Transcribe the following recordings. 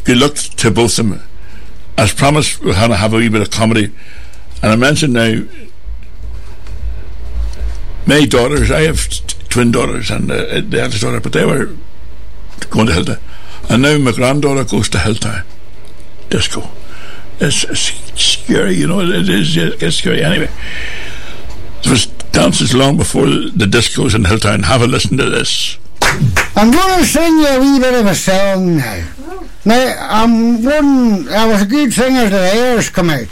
good luck to both of them. As promised, we're going to have a wee bit of comedy. And I mentioned now, my daughters, I have twin daughters, and the eldest daughter, but they were going to Hilltown. And now my granddaughter goes to Hilltown disco. It's scary, you know, it gets scary. Anyway, there was dances long before the discos in Hilltown. Have a listen to this. I'm going to sing you a wee bit of a song now. Now, I was a good singer till the hairs come out.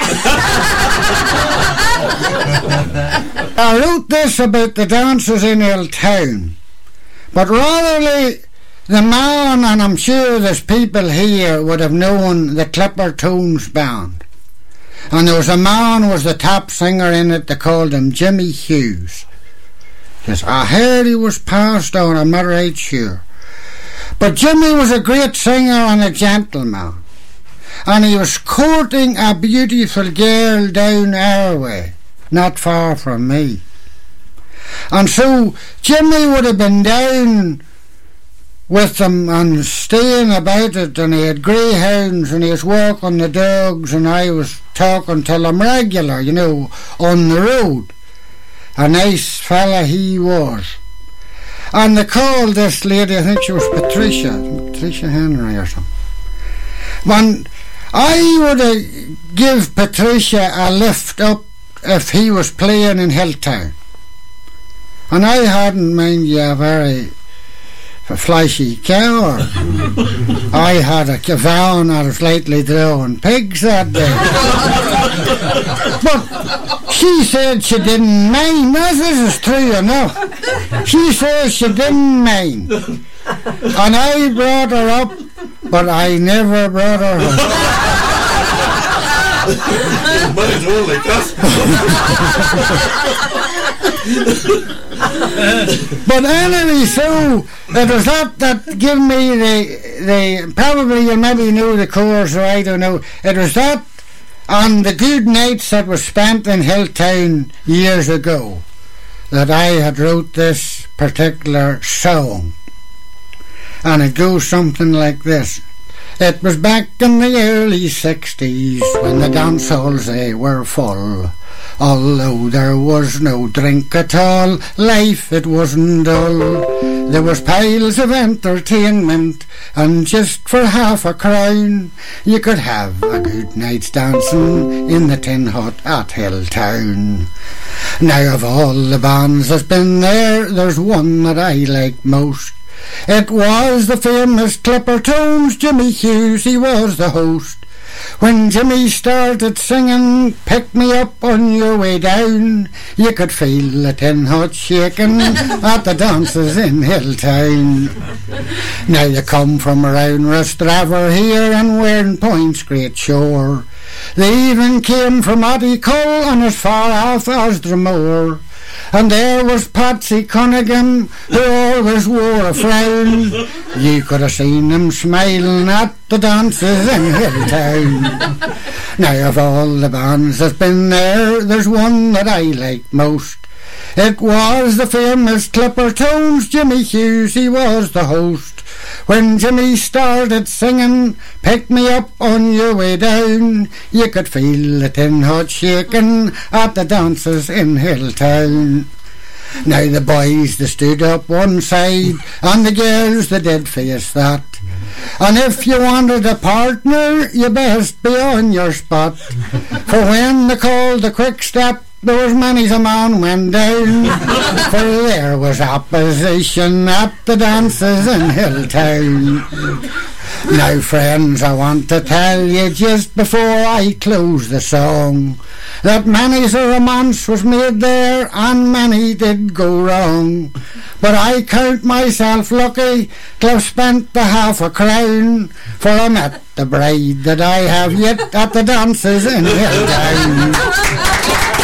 I wrote this about the dances in Hilltown, but rather the man, and I'm sure there's people here would have known the Clipper Tones band. And there was a man who was the top singer in it, they called him Jimmy Hughes. Yes, I heard he was passed on, I'm not right sure. But Jimmy was a great singer and a gentleman. And he was courting a beautiful girl down our way, not far from me. And so Jimmy would have been down with them and staying about it, and he had greyhounds and he was walking the dogs, and I was talking to him regular, you know, on the road. A nice fella he was. And they called this lady, I think she was Patricia Henry or something. When I would give Patricia a lift up if he was playing in Hilltown. And I hadn't, mind you, a very flashy cow. I had a van out of slightly drawing pigs that day. But she said she didn't mind. Now, this is true enough. She says she didn't mind. And I brought her up, but I never brought her home. But anyway, so it was that gave me the probably you maybe knew the chorus, or I don't know. It was that on the good nights that was spent in Hilltown years ago that I had wrote this particular song, and it goes something like this. It was back in the early 60s when the dance halls they were full. Although there was no drink at all, life it wasn't dull. There was piles of entertainment, and just for half a crown you could have a good night's dancing in the Tin Hut at Hilltown. Now of all the bands that's been there, there's one that I like most. It was the famous Clipper Tones, Jimmy Hughes, he was the host. When Jimmy started singing, pick me up on your way down, you could feel the Tin Hut shaking at the dances in Hilltown. Now they come from around Rostraver here and Wearing Point's great shore. They even came from Attycull and as far off as Dromore. And there was Patsy Cunningham, who always wore a frown. You could have seen him smiling at the dances in Hilltown. Now of all the bands that's been there, there's one that I like most. It was the famous Clipper Tones, Jimmy Hughes, he was the host. When Jimmy started singing, pick me up on your way down, you could feel the Tin Hut shaking at the dances in Hilltown. Now the boys, they stood up one side, and the girls, they did face that. And if you wanted a partner, you best be on your spot. For when they called the quick step, there was many's a man went down, for there was opposition at the dances in Hilltown. Now friends, I want to tell you just before I close the song that many's a romance was made there and many did go wrong. But I count myself lucky to have spent the half a crown, for I met the bride that I have yet at the dances in Hilltown.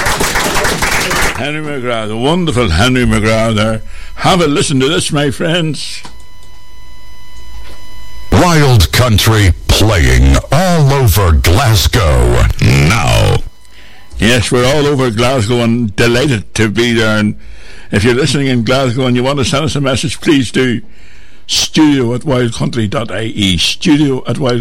Henry McGrath, the wonderful Henry McGrath there. Have a listen to this, my friends. Wild Country playing all over Glasgow now. Yes, we're all over Glasgow and delighted to be there. And if you're listening in Glasgow and you want to send us a message, please do. Studio@wildcountry.ie. Studio@wild